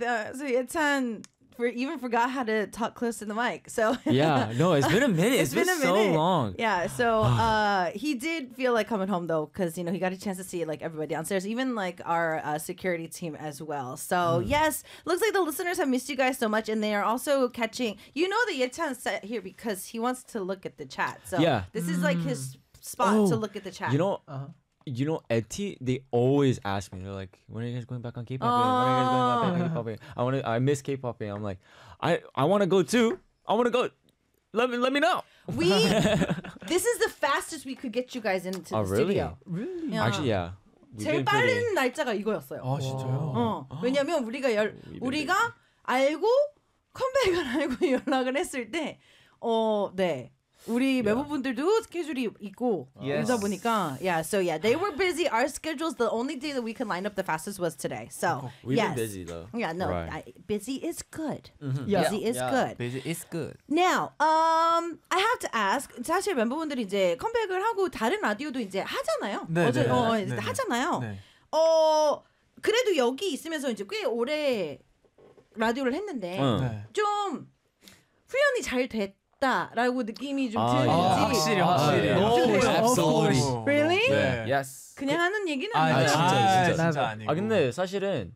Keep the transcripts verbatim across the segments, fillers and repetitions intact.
the, so Yetan for even forgot how to talk close to the mic. So yeah, no, it's been a minute. it's, it's been, been a so minute. long. Yeah, so uh, he did feel like coming home though, because you know he got a chance to see like everybody downstairs, even like our uh, security team as well. So mm. yes, looks like the listeners have missed you guys so much, and they are also catching. You know that Yetan sat here because he wants to look at the chat. So yeah. this is like his spot oh, to look at the chat. You know. Uh-huh. You know, Eti, they always ask me. They're like, "When are you guys going back on K-pop? Oh. When are you guys going back on K-pop? I want to. I miss K-pop." I'm like, I, I want to go too. I want to go. Let me, let me know. We. This is the fastest we could get you guys into oh, the really? studio. Really? Yeah. Actually, yeah. 제일 빠른 날짜가 이거였어요. 아 진짜요? 어. 왜냐면 우리가 열, 우리가 알고 컴백을 알고 연락을 했을 때, 어, 네. 우리 멤버분들도 스케줄이 있고 yes. 그러다 보니까 yeah so yeah they were busy. Our schedules, the only day that we could line up the fastest was today. So we've yes. been busy though. Yeah, no, right. I, busy is good. Mm-hmm. Yeah. Busy is yeah. good. Busy is good. Now, um, I have to ask. 사실 멤버분들이 이제 컴백을 하고 다른 라디오도 이제 하잖아요. 네, 어제 네, 어, 네, 이제 네, 하잖아요. 네. 어 그래도 여기 있으면서 이제 꽤 오래 라디오를 했는데 어. 네. 좀 훈련이 잘 됐. 라고 느낌이 좀 아, 들지. 아, 확실히 확실히. 아, 너무 absolutely. Really? 네. Yes. 그냥 하는 얘기는 아, 아니야. 진짜, 아, 진짜. 진짜 아니고. 아 근데 사실은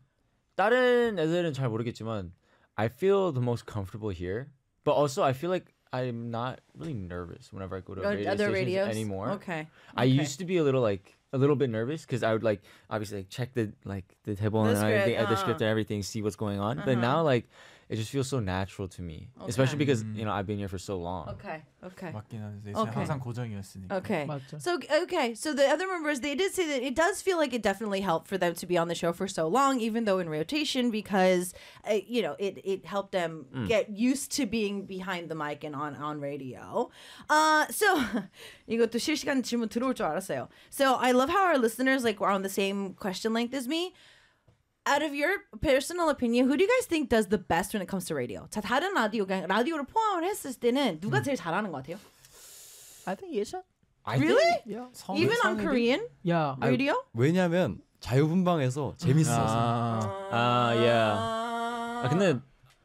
다른 애들은 잘 모르겠지만 I feel the most comfortable here. But also I feel like I'm not really nervous whenever I go to radio Other stations radios anymore. Okay. I okay. used to be a little like a little bit nervous because I would like obviously like check the like the table The and script, everything, uh, the uh. script and everything, see what's going on. Uh-huh. But now like it just feels so natural to me, Okay. especially because you know I've been here for so long. Okay. Okay. 맞긴 한데 Okay. 항상 고정이었으니까. Okay. 맞죠. So okay. So the other members, they did say that it does feel like it definitely helped for them to be on the show for so long, even though in rotation, because uh, you know it it helped them Mm. get used to being behind the mic and on on radio. Uh, so 이것도 실시간 질문 들어올 줄 알았어요. So I love how our listeners like were on the same question length as me. Out of your personal opinion, who do you guys think does the best when it comes to radio? 자, 다른 라디오, 그냥 라디오를 포함을 했을 때는 누가 제일 잘하는 것 같아요? I think Yesan. I Really? think- Yeah. 성- Even on 성애들? Korean Yeah. radio? 왜냐면 자유분방해서 재밌어서. 아, 아, yeah. 아, 아, 근데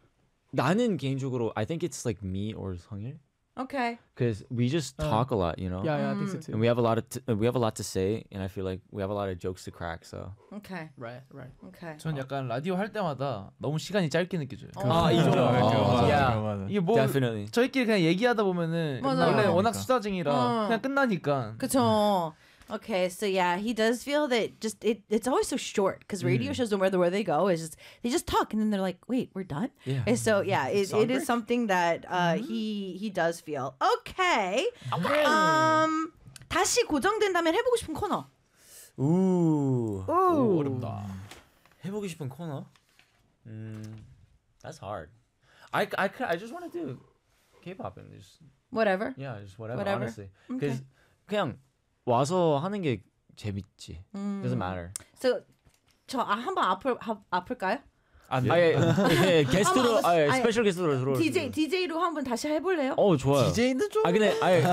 나는 개인적으로 I think it's like me or 성일. Okay. Because we just Uh, talk a lot, you know. Yeah, yeah, I think so And too. we have a lot of t- we have a lot to say, and I feel like we have a lot of jokes to crack. So. Okay. Right, right. Okay. 전 약간 라디오 할 때마다 너무 시간이 짧게 느껴져요. 아, 이 정도. 맞아, 맞아, Yeah. 맞아, 맞아. 이게 뭐 Definitely. 저희끼리 그냥 얘기하다 보면은 맞아요. 원래 워낙 그러니까. 수다쟁이라 어. 그냥 끝나니까. 그쵸. Okay, so yeah, he does feel that just it, it's always so short because radio shows, no matter where they go, is just they just talk and then they're like, wait, we're done. Yeah. And so yeah, it, Song it is break? something that uh, he he does feel. Okay. Um, 다시 고정된다면 해보고 싶은 코너. Ooh. Ooh. 어렵다. 해보고 싶은 코너? Mm, that's hard. I, I, could- I just want to do K-pop and just Whatever. yeah, just whatever. Whatever. Honestly, because 그냥 와서 하는 게 재밌지. 음. Doesn't matter. So 저 아, 한번 아플 하, 아플까요? 안 아예 예, 게스트로 한번 아예 아니, 스페셜 게스트로 들어올 디제이 디제이로 한번 다시 해볼래요? 어 좋아요. 디제이는 좀. 아 근데 아예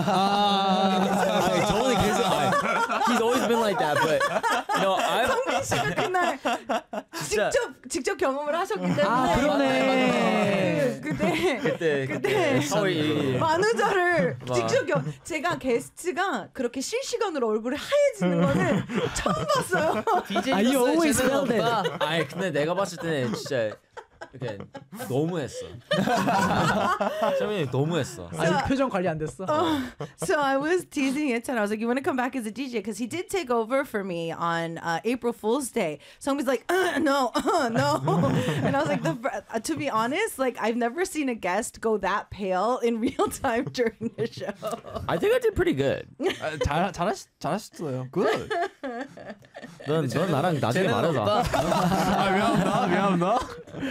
아 저번에 계속 아 he's always been like that, but no, I'm 성민 씨가 그날 진짜 직접 직접 경험을 하셨기 때문에 아, 그러네. 그, 그때 그때 그때 서울 만우절을 와. 직접 경 제가 게스트가 그렇게 실시간으로 얼굴이 하얘지는 거는 처음 봤어요. Ah, you always felt it. 아니 근데 내가 봤을 때는 진짜 이렇게 너무했어. 정민이 너무했어. 아니 표정 관리 안 됐어. So I was teasing it and I was like, you want to come back as a D J? Because he did take over for me on uh, April Fool's Day. Somebody's like, uh, no, uh, no. And I was like, the, uh, to be honest, like I've never seen a guest go that pale in real time during the show. I think I did pretty good. 아, 잘 잘하시 잘하셨어요. Good. 넌, 넌 나랑 나중에 말하자. 아 미안합니다. 미안합니다.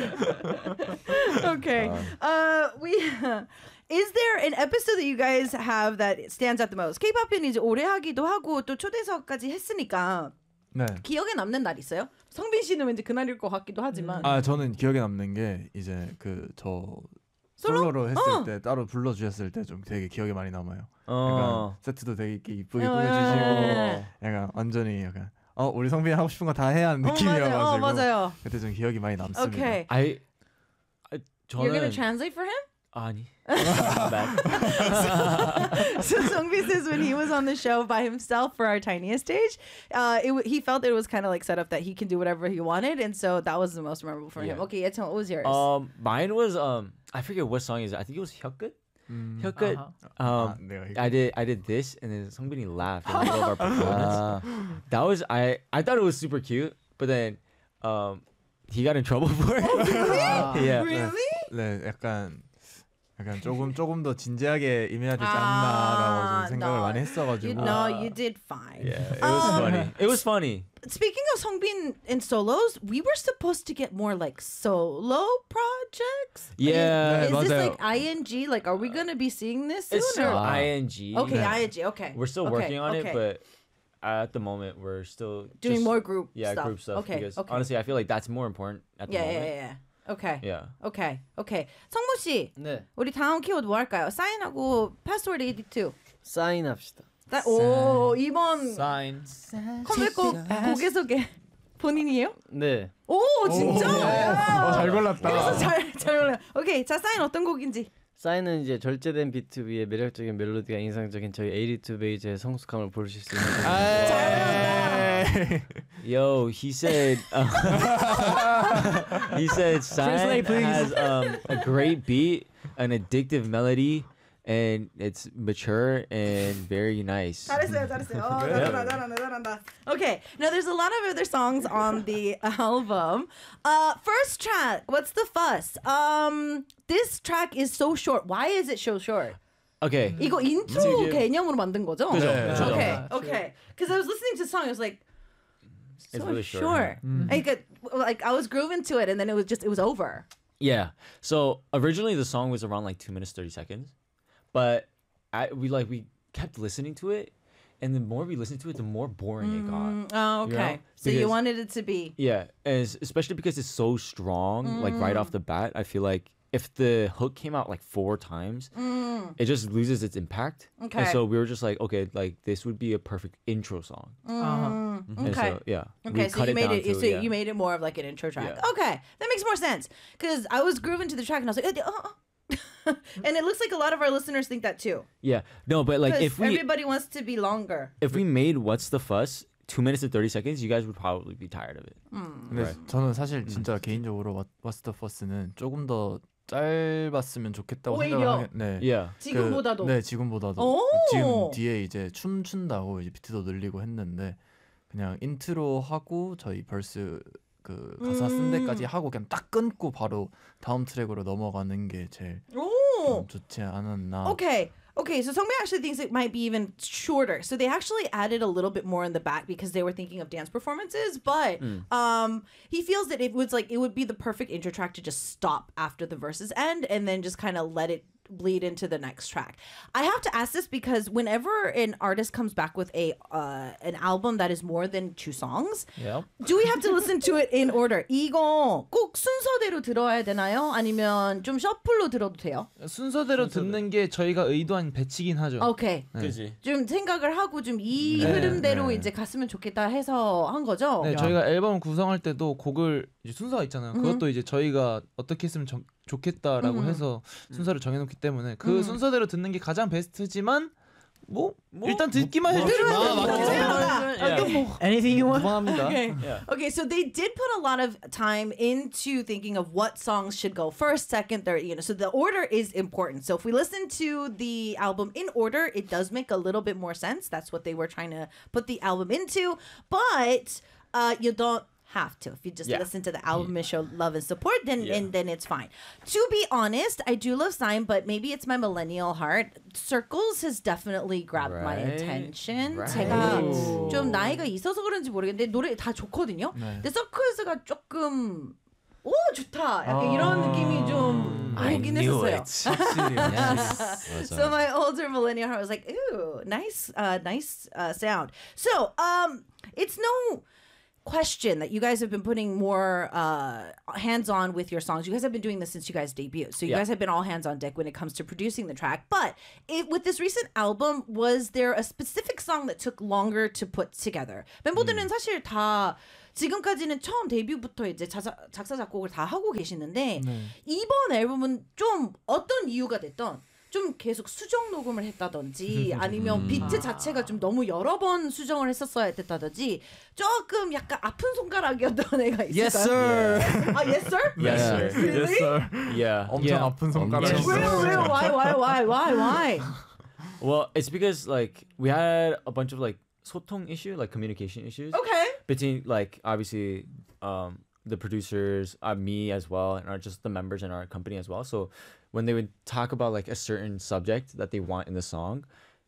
Okay. Uh, we is there an episode that you guys have that stands out the most? K-pop은 이제 오래 하기도 하고 또 초대석까지 했으니까 네. 기억에 남는 날 있어요? 성빈 씨는 왠지 그날일 것 같기도 하지만. 아 저는 기억에 남는 게 이제 그 저 솔로? 솔로로 했을 어. 때 따로 불러주셨을 때 좀 되게 기억에 많이 남아요. 어. 약간 세트도 되게 이쁘게 어, 꾸며주시고 예. 약간 완전히 약간 어 우리 성빈이 하고 싶은 거 다 해야 하는 어, 느낌이어가지고 맞아요. 어, 맞아요. 그때 좀 기억이 많이 남습니다. Okay. I, I You're gonna 저는 translate for him? 아니. Bad. So Sungbi says when he was on the show by himself for our tiniest stage, uh, it, w- he felt it was kind of like set up that he can do whatever he wanted, and so that was the most memorable for him. Yeah. Okay, Yeton, what was yours? Um, mine was um, I forget what song is it. I think it was 혁끝. 음. 혁끝. Uh-huh. 아, Um, 내가 이거- I did I did this, and then 성빈이 laughed in the middle of our performance. That was I I thought it was super cute, but then um, he got in trouble for it. yeah. Really? 네, 약간 약간 조금 조금 더 진지하게 임해야 되지 아, 않나라고 좀 생각을 no. 많이 You 했어가지고. know, you did fine. Yeah, it was Um, funny. It was funny. Speaking of Songbin in solos, we were supposed to get more like solo projects. Yeah, is this 맞아요. like ing? Like, are we gonna be seeing this soon? It's still or- ing. Okay, Yeah. ing. Okay, We're still okay, working on okay. it, but at the moment we're still doing just- more group yeah stuff. group stuff. Okay, because okay. honestly, I feel like that's more important at the yeah, yeah, moment. yeah, yeah. Okay. Yeah. Okay. Okay. 성모 씨, 네. 우리 다음 키워드 뭐 할까요? 사인하고 패스워드 에디트. 사인합시다. 사- 오, 이번 Sign. 컴백곡 곡의 소개 본인이에요? 네. 오, 진짜? 어, 잘 골랐다. 그래서 잘, 잘 올려. 오케이, 자 사인 어떤 곡인지. 사인은 이제 절제된 비트 위에 매력적인 멜로디가 인상적인 저희 에이티투 베이즈의 성숙함을 보실 수 있는 Yo, he said. Uh, he said Sign Translate, please. has um, a great beat, an addictive melody, and it's mature and very nice. 잘했어요, 잘했어요. 어, 잘한다, 잘한다, 잘한다. Okay, now there's a lot of other songs on the album. Uh, first track, what's the fuss? Um, this track is so short. Why is it so short? Okay. 이거 인트로 개념으로 만든 거죠? 그죠, 네. 그죠. Okay, Yeah, okay. Because I was listening to the song, I was like, so It's really short. short. Like, it- like I was grooving to it, and then it was just it was over. Yeah. So originally the song was around like two minutes thirty seconds, but I, we like we kept listening to it, and the more we listened to it, the more boring it got. Mm, oh, okay. You know? So you Because- wanted it to be. Yeah, and it's- especially because it's so strong, like right off the bat, I feel like if the hook came out like four times, it just loses its impact. Mm. Okay. And so we were just like, okay, like this would be a perfect intro song. Mm, And okay. so, yeah. Okay, we so cut you made down it. to, So yeah. you made it more of like an intro track. Yeah. Okay, that makes more sense. Because I was grooving to the track, and I was like, uh, uh, uh. and it looks like a lot of our listeners think that too. Yeah. No, but like 'Cause if we everybody wants to be longer. if we made What's the Fuss two minutes and thirty seconds, you guys would probably be tired of it. 근데 Right. 저는 사실 진짜 개인적으로 What- What's the Fuss는 조금 더 짧았으면 좋겠다고 생각을 오히려? 하게. 네. Yeah. 지금보다도. 그, 네, 지금보다도. 오! 지금 뒤에 이제 춤 춘다고 이제 비트도 늘리고 했는데 그냥 인트로 하고 저희 벌스 그 가사 쓴 데까지 하고 그냥 딱 끊고 바로 다음 트랙으로 넘어가는 게 제일 Oh. 좀 좋지 않았나. Okay. Okay, so Songbin actually thinks it might be even shorter. So they actually added a little bit more in the back because they were thinking of dance performances. But um, he feels that it was like it would be the perfect intro track to just stop after the verses end and then just kind of let it bleed into the next track. I have to ask this because whenever an artist comes back with a uh, an album that is more than two songs, Yeah. do we have to listen to it in order? 이거 꼭 순서대로 들어야 되나요? 아니면 좀 셔플로 들어도 돼요? 순서대로 듣는 게 저희가 의도한 배치긴 하죠. 오케이. 그지. 좀 생각을 하고 좀 이 네, 흐름대로 네. 이제 갔으면 좋겠다 해서 한 거죠. 네, 저희가 앨범 구성할 때도 곡을 이제 순서가 있잖아요. 그것도 이제 저희가 어떻게 했으면 정- 좋겠다라고 음. 해서 순서를 정해놓기 때문에 그 음. 순서대로 듣는 게 가장 베스트지만 뭐, 뭐, 일단 듣기만 뭐, 해주시면 아, 돼요. 맞긴 Yeah. Anything you want? 무방합니다. Okay. Yeah. Okay, so they did put a lot of time into thinking of what songs should go first, second, third, you know. So the order is important. So if we listen to the album in order, it does make a little bit more sense. That's what they were trying to put the album into. But uh, you don't have to. If you just Yeah. listen to the album and show love and support, then Yeah. and then it's fine. To be honest, I do love Sign, but maybe it's my millennial heart. Circles has definitely grabbed my Right. attention. Right. 제가 좀 나이가 있어서 그런지 모르겠는데 노래 다 좋거든요. 네. 근데 서클스가 조금 오 좋다. 약간 이런 느낌이 좀 오긴 했었어요. 확실히 Yes. So my older millennial heart was like, ooh, nice, uh, nice uh, sound. So um, it's no question that you guys have been putting more uh, hands on with your songs. You guys have been doing this since you guys debuted. So you Yeah. guys have been all hands on deck when it comes to producing the track. But it, with this recent album, was there a specific song that took longer to put together? 멤버들은 음. 사실 다 지금까지는 처음 데뷔부터 이제 자사, 작사 작곡을 다 하고 계시는데 네. 이번 앨범은 좀 어떤 이유가 됐던 좀 계속 수정 녹음을 했다든지 아니면 비트 자체가 좀 너무 여러 번 수정을 했었어야 됐다든지 조금 약간 아픈 손가락이었던 애가 있을까요? Yes sir. 아, yes sir? Yes, sir. Really? Yeah. 엄청 Yeah. 아픈 손가락. 엄청. Real, real. Why, why, why, why, why? Well, it's because like we had a bunch of like 소통 issue, like communication issues Okay. between like obviously um the producers, uh, me as well, and our, just the members in our company as well. So when they would talk about like a certain subject that they want in the song,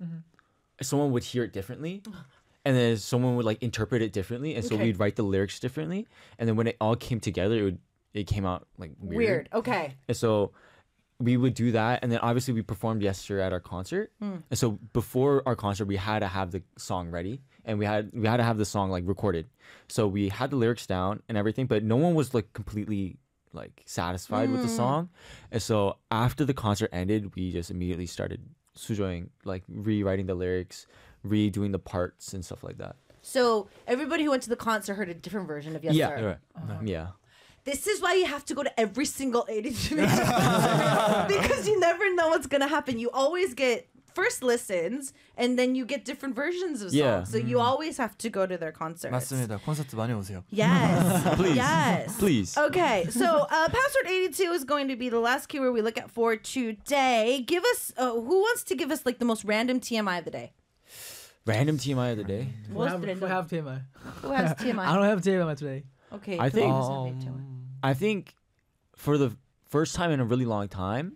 someone would hear it differently. And then someone would like interpret it differently, and so Okay. we'd write the lyrics differently. And then when it all came together, it would it came out like weird. Weird. Okay. And so we would do that, and then obviously we performed yesterday at our concert. And so before our concert, we had to have the song ready, and we had we had to have the song like recorded. So we had the lyrics down and everything, but no one was like completely like satisfied with the song. And so after the concert ended, we just immediately started sujoing, like rewriting the lyrics, redoing the parts and stuff like that. So everybody who went to the concert heard a different version of Yes Yeah. Sir. You're right. Yeah. This is why you have to go to every single eighty-two Major concert because you never know what's gonna happen. You always get first listens and then you get different versions of songs. Yeah. So you always have to go to their concerts. 맞습니다. 콘서트 많이 오세요. Yes. Please. Yes. Please. Okay, so uh, password eighty-two is going to be the last keyword we look at for today. Give us, uh, who wants to give us like the most random T M I of the day? Random T M I of the day. We Most have, we random. have T M I. Who has T M I? I don't have T M I today. Okay, I think- Chris doesn't have T M I. I think for the first time in a really long time,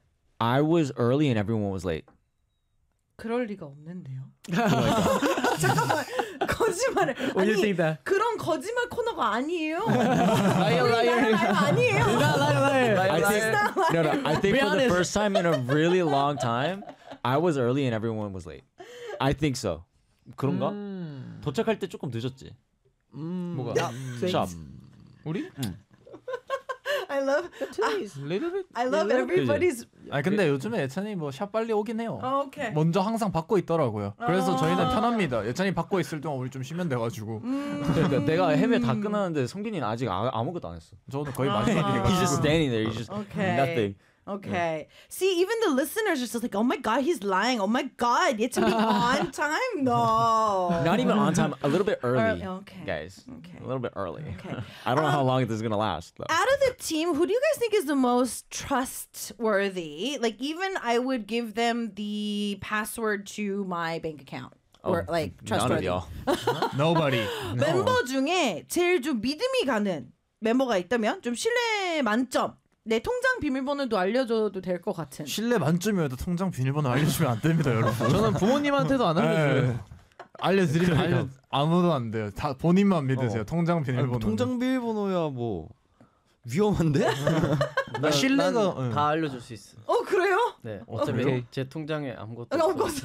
I was early and everyone was late. 그럴 리가 없는데요. 잠깐만, 거짓말을. What do you 아니, think that? 그런 거짓말 코너가 아니에요. 라이어 우리 나라 라이어. 라이브 아니에요. I think, It's no, no, I think Be for the honest. first time in a really long time, I was early and everyone was late. I think so. 그런가? 음. 도착할 때 조금 늦었지. 뭐가? 샵. 우리? I love, Little bit. I love everybody's. 아 근데 요즘에 예찬이 뭐 샵 빨리 오긴 해요. Okay. 먼저 항상 받고 있더라고요. 그래서 어. 저희는 편합니다. 예찬이 받고 있을 동안 우리 좀 쉬면 돼가지고 그러니까 내가 헤매 다 끝났는데 성균이는 아직 아, 아무것도 안 했어. 저도 거의 아. 마지막이니까. He's just standing there. He's just Okay. nothing. Okay. See, even the listeners are just like, oh my God, he's lying. Oh my God, it's to be on time. No. Not even on time. A little bit early, Early, okay. guys. Okay. A little bit early. Okay. I don't know how long this is gonna last though. Out of the team, who do you guys think is the most trustworthy? Like, even I would give them the password to my bank account. Or Oh, like none of trustworthy. y'all. Nobody. 멤버 중에 제일 좀 믿음이 가는 멤버가 있다면 좀 신뢰 만점. 내 통장 비밀번호도 알려줘도 될 것 같은. 신뢰 만점이어도 통장 비밀번호 알려주면 안 됩니다, 여러분. 저는 부모님한테도 안 알려줘요. 네. 알려드리면 알려 아무도 안 돼요. 다 본인만 믿으세요. 어. 통장 비밀번호. 통장 비밀번호야 뭐 위험한데? 나 신뢰가 난 응. 다 알려줄 수 있어. 어 그래요? 네, 어차피 오케이. 제 통장에 아무것도 어, 없어.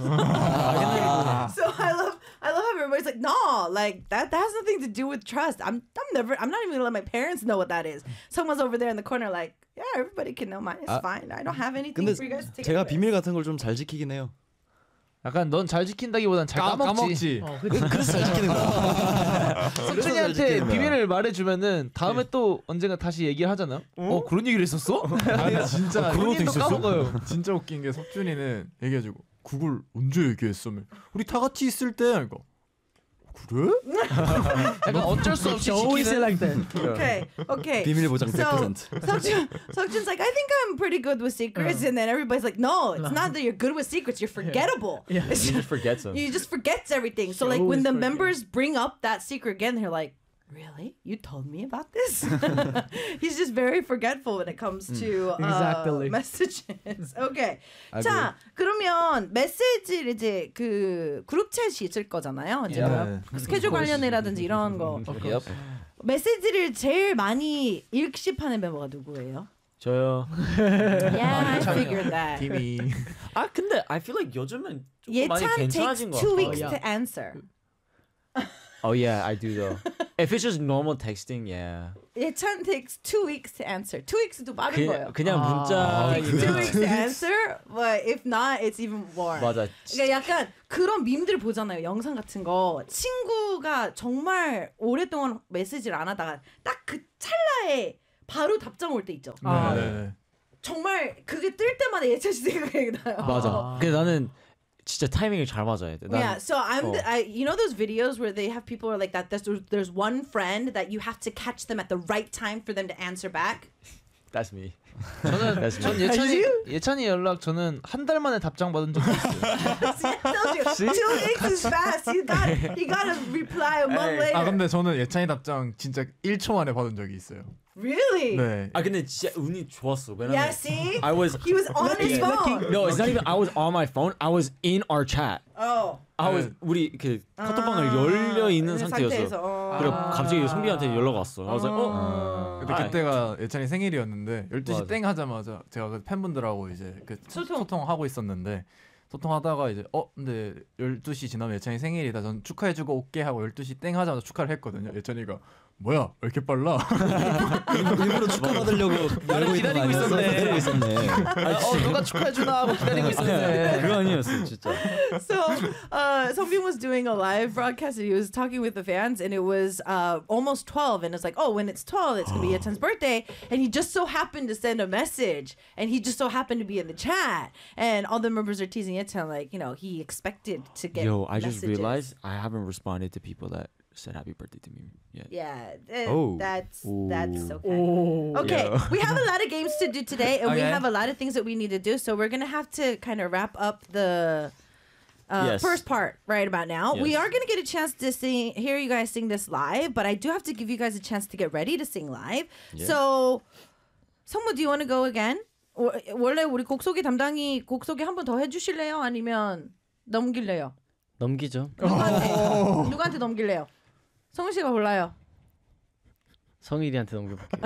So I love I love how everybody's like, no, like that that has nothing to do with trust. I'm I'm never I'm not even gonna let my parents know what that is. Someone's over there in the corner like, yeah, everybody can know mine. It's 아, fine. I don't have anything 근데 for you guys to take. 제가 out of 비밀 this. 같은 걸 좀 잘 지키긴 해요. 약간 넌 잘 지킨다기보단 잘 까, 까먹지. 까먹지. 어, 그치. 그래서 잘 지키는 거야. 성준이한테 비밀을 말해주면은 다음에 또 언젠가 다시 얘기를 하잖아. 어 그런 얘기를 했었어? 아니 진짜 그런 것도 본인도 있었어? 까먹어요. 진짜 웃긴 게 석준이는 얘기해주고 그걸 언제 얘기했어? 우리 다 같이 있을 때 그러니까 그래? 약간 어쩔 수 없이 She always say 지키는. like that. Okay, okay. 비밀 보장 So 백 퍼센트. Seokjun, Seokjun's like, I think I'm pretty good with secrets, and then everybody's like, no, it's not that you're good with secrets. You're forgettable. Yeah. It's He just- just forgets them. you just forgets everything. So She like when always the forgets. members bring up that secret again, they're like, really? You told me about this? He's just very forgetful when it comes to uh, Exactly. messages. Okay. 아, 자, 그러면 메시지를 이제 그 그룹 챗이 있을 거잖아요. 이제 네. 뭐 스케줄 관련이라든지 이런 거. Yep. 메시지를 제일 많이 읽씹하는 멤버가 누구예요? 저요. Yeah, I figured that. 팀이 아 근데 I feel like 요즘은 조금 많이 예찬 takes 괜찮아진 것 two 같아. weeks 어, 야. to answer. Oh yeah, I do though. If it's just normal texting, yeah. 예찬 takes two weeks to answer. Two weeks도 빠른 거예요. 그냥, 그냥 문자. Two weeks to answer, but if not, it's even more. 맞아. 그러니까 약간 그런 밈들 보잖아요. 영상 같은 거. 친구가 정말 오랫동안 메시지를 안 하다가 딱 그 찰나에 바로 답장 올 때 있죠. 아, 네. 정말 그게 뜰 때마다 예찬 씨 생각이 나요. 맞아. 근데 나는 진짜 타이밍을 잘 맞아야 돼. 난, Yeah, so I'm, 어. the, I, you know those videos where they have people are like that. There's there's one friend that you have to catch them at the right time for them to answer back. That's me. 저는 That's 전 me. 예찬이 예찬이 연락 저는 한 달 만에 답장 받은 적이 있어요. See, I told you, two weeks is fast. You got you got to reply a month later. 아 근데 저는 예찬이 답장 진짜 일 초 만에 받은 적이 있어요. Really? 네. 아 근데 진짜 운이 좋았어. 왜냐면 Yeah. See, I was he was on his phone. No, it's not even I was on my phone. I was in our chat. Oh. I was 네. 우리 그 카톡방을 열려 있는 상태였어. 어. 그리고 갑자기 성빈한테 연락 왔어. I was like, 어? 어. 근데 아. 그때가 예찬이 생일이었는데 열두 시 맞아. 땡 하자마자 제가 그 팬분들하고 이제 그 소통. 소통하고 있었는데 소통하다가 이제 어 근데 열두 시 지나면 예찬이 생일이다. 전 축하해주고 올게 하고 열두 시 땡 하자마자 축하를 했거든요. 예찬이가 뭐야 왜 이렇게 빨라? 일부러 축하받으려고 열고 있는 거 기다리고 아니었어? 있었네. 기다리고 있었네. 어 누가 축하해 주나 하고 기다리고 있었는데. 그거 아니었어 진짜. So, uh, Songbin was doing a live broadcast and he was talking with the fans, and it was uh, almost twelve. And it's like, oh, when it's twelve, it's going to be Yetan's birthday. And he just so happened to send a message, and he just so happened to be in the chat. And all the members are teasing Yetan, like, you know, he expected to get Yo, I just messages. realized I haven't responded to people that said happy birthday to me yet. Yeah, uh, Oh. that's that's Ooh. okay. Okay, Yeah. we have a lot of games to do today, and we Okay. have a lot of things that we need to do. So we're gonna have to kind of wrap up the uh, Yes. first part right about now. We Yes. are gonna get a chance to sing, hear you guys sing this live, but I do have to give you guys a chance to get ready to sing live. Yeah. So, 성무, do you want to go again? 워- 원래 우리 곡 소개 담당이 곡 소개 한 번 더 해주실래요? 아니면 넘길래요? 넘기죠. 누구한테 누구한테 넘길래요? 성우 씨가 골라요. 성일이한테 넘겨볼게요.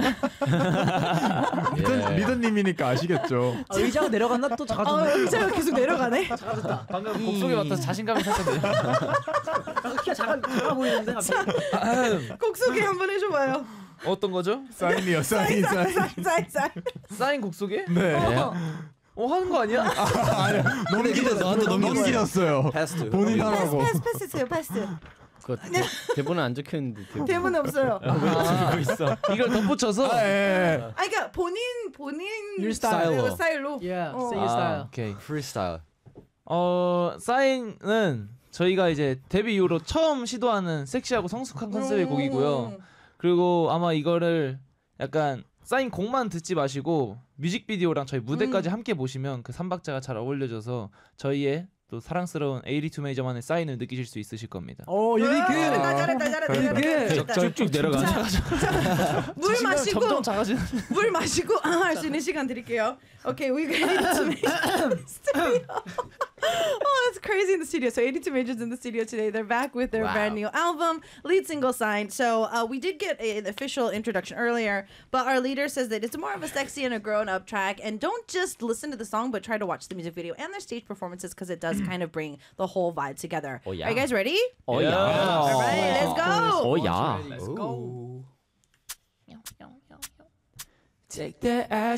리더, 리더님이니까 아시겠죠. 아, 의자가 내려갔나 또 어, 작아졌네. 의자가 계속 내려가네. 방금 곡 속에 맡아서 자신감이 살짝 내려. 키가 작아, 작아 보이는데 갑자기. 곡 소개 한번 해줘봐요. 어떤 거죠? 사인이요 사인 사인. 쌀쌀. 사인 곡 속에? 네. 어 하는 거 아니야? 넘기려 너한테 넘기렸어요. 패스트. 본인 패스 하라고. 패스 패스세요 패스. 그거 대, 대본은 안 적혀 있는데. 대본. 대본 없어요. 아, 이걸 덧붙여서. 아, 예, 예. 아 그러니까 본인 본인 Your style. 스타일로. 스타일로. Yeah, 어. say your style. 오케이. 프리스타일. 어 사인은 저희가 이제 데뷔 이후로 처음 시도하는 섹시하고 성숙한 컨셉의 음. 곡이고요. 그리고 아마 이거를 약간 사인 곡만 듣지 마시고 뮤직비디오랑 저희 무대까지 음. 함께 보시면 그 삼박자가 잘 어울려져서 저희의 또 사랑스러운 에이티투 메이저만의 사인을 느끼실 수 있으실 겁니다. 오, really good. 잘했다 잘했다 잘했다 Really 잘했다. good. 쭉쭉 내려가네. 물 자신감이 마시고 점점 작아지는. 물 마시고 할 수 있는 시간 드릴게요. Okay, we got eighty-two majors in the studio. Oh, that's crazy in the studio. So eighty-two majors in the studio today. They're back with their brand new album, lead single signed. So uh, we did get a- an official introduction earlier, but our leader says that it's more of a sexy and a grown-up track. And don't just listen to the song, but try to watch the music video and their stage performances because it does kind of bring the whole vibe together. Oh, yeah. Are you guys ready? Oh Yeah. All yeah. right, let's go. Oh yeah. Let's go. Take that ass.